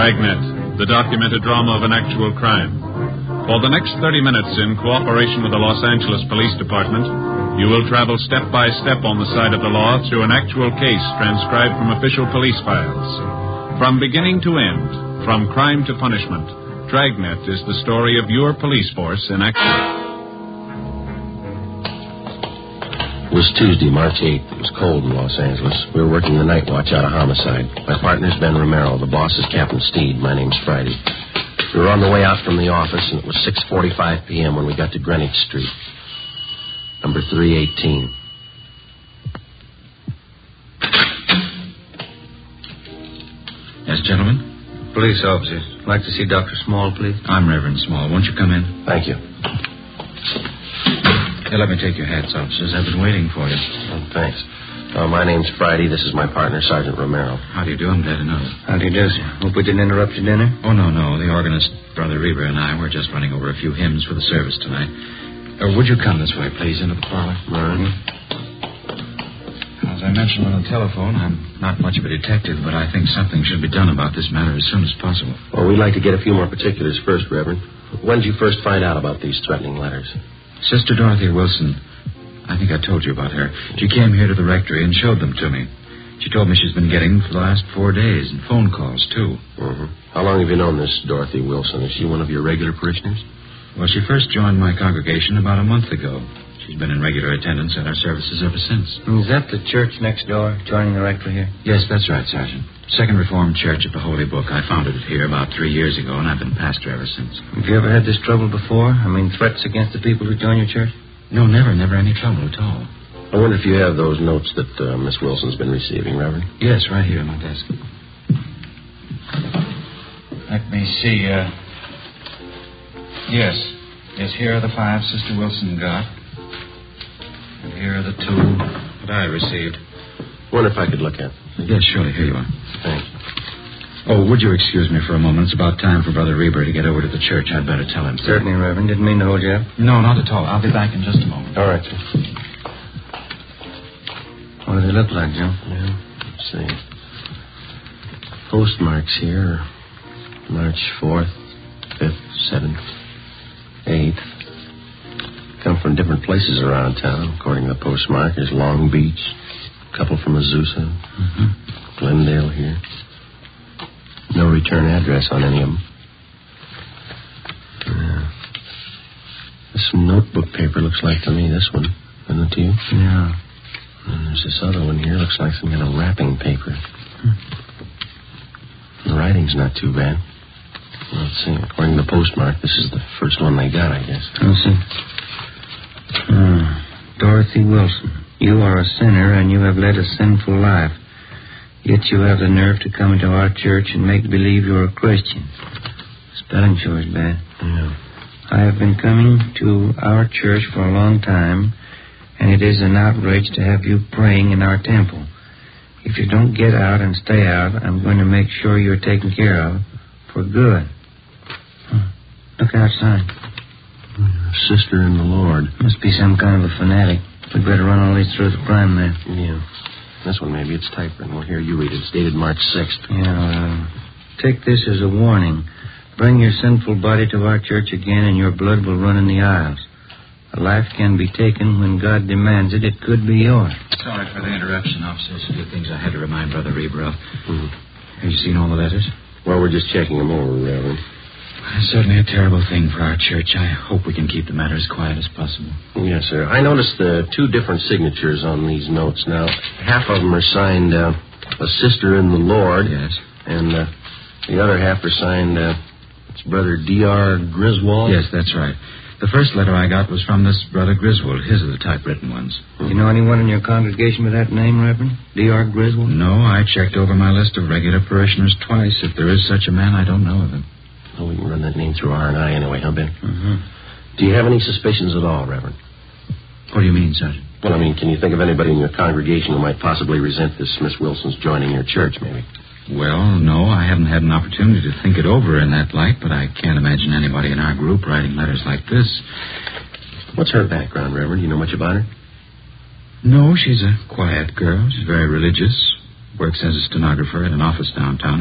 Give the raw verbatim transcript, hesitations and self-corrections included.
Dragnet, the documented drama of an actual crime. For the next thirty minutes, in cooperation with the Los Angeles Police Department, you will travel step by step on the side of the law through an actual case transcribed from official police files. From beginning to end, from crime to punishment, Dragnet is the story of your police force in action. It was Tuesday, March eighth. It was cold in Los Angeles. We were working the night watch out of homicide. My partner's Ben Romero. The boss is Captain Steed. My name's Friday. We were on the way out from the office, and it was six forty-five p.m. when we got to Greenwich Street. Number three eighteen. Yes, gentlemen? Police officers. I'd like to see Doctor Small, please. I'm Reverend Small. Won't you come in? Thank you. Here, let me take your hats, officers. I've been waiting for you. Oh, thanks. Uh, my name's Friday. This is my partner, Sergeant Romero. How do you do? I'm glad to know it. How do you do, sir? Hope we didn't interrupt your dinner? Oh, no, no. The organist, Brother Reber, and I were just running over a few hymns for the service tonight. Uh, would you come this way, please, into the parlor? Right. As I mentioned on the telephone, I'm not much of a detective, but I think something should be done about this matter as soon as possible. Well, we'd like to get a few more particulars first, Reverend. When did you first find out about these threatening letters? Sister Dorothy Wilson. I think I told you about her. She came here to the rectory and showed them to me. She told me she's been getting them for the last four days, and phone calls, too. Mm-hmm. How long have you known this Dorothy Wilson? Is she one of your regular parishioners? Well, she first joined my congregation about a month ago. She's been in regular attendance at our services ever since. Is that the church next door, joining the rectory here? Yes, that's right, Sergeant. Second Reformed Church of the Holy Book. I founded it here about three years ago, and I've been pastor ever since. Have you ever had this trouble before? I mean, threats against the people who join your church? No, never. Never any trouble at all. I wonder if you have those notes that uh, Miss Wilson's been receiving, Reverend? Yes, right here on my desk. Let me see. Uh... Yes. Yes, here are the five Sister Wilson got. And here are the two that I received. Wonder if I could look at them. Yes, surely. Here you are. Thanks. Oh, would you excuse me for a moment? It's about time for Brother Reber to get over to the church. I'd better tell him. Certainly, Reverend. Didn't mean to hold you up. No, not at all. I'll be back in just a moment. All right, sir. What do they look like, Joe? Yeah, let's see. Postmarks here. March fourth, fifth, seventh, eighth. Come from different places around town, according to the postmark. There's Long Beach, a couple from Azusa, Mm-hmm. Glendale here. No return address on any of them. Yeah. This notebook paper looks like to me this one. Isn't it to you? Yeah. And there's this other one here. Looks like some kind of wrapping paper. Hmm. The writing's not too bad. Well, let's see. According to the postmark, this is the first one they got, I guess. I'll see. Uh, Dorothy Wilson, you are a sinner and you have led a sinful life. Yet you have the nerve to come into our church and make believe you're a Christian. Spelling sure is bad. Yeah. I have been coming to our church for a long time, and it is an outrage to have you praying in our temple. If you don't get out and stay out, I'm going to make sure you're taken care of for good. Huh. Look outside. Sister in the Lord. Must be some kind of a fanatic. We'd better run all these through the crime man. Yeah. This one, maybe it's typewritten. Well, here, you read it. It's dated March sixth. Yeah, uh, take this as a warning. Bring your sinful body to our church again, and your blood will run in the aisles. A life can be taken when God demands it. It could be yours. Sorry for the interruption, officers. A few things I had to remind Brother Reber of. Mm-hmm. Have you seen all the letters? Well, we're just checking them over, Reverend. It's certainly a terrible thing for our church. I hope we can keep the matter as quiet as possible. Yes, sir. I noticed the two different signatures on these notes. Now, half of them are signed uh, a sister in the Lord. Yes. And uh, the other half are signed, uh, it's Brother D R Griswold. Yes, that's right. The first letter I got was from this Brother Griswold. His are the typewritten ones. Do you know anyone in your congregation with that name, Reverend? D R Griswold? No, I checked over my list of regular parishioners twice. If there is such a man, I don't know of him. Well, we can run that name through R and I anyway, huh, Ben? Mm-hmm. Do you have any suspicions at all, Reverend? What do you mean, Sergeant? Well, I mean, can you think of anybody in your congregation who might possibly resent this Miss Wilson's joining your church, maybe? Well, no, I haven't had an opportunity to think it over in that light, but I can't imagine anybody in our group writing letters like this. What's her background, Reverend? Do you know much about her? No, she's a quiet girl. She's very religious. Works as a stenographer at an office downtown.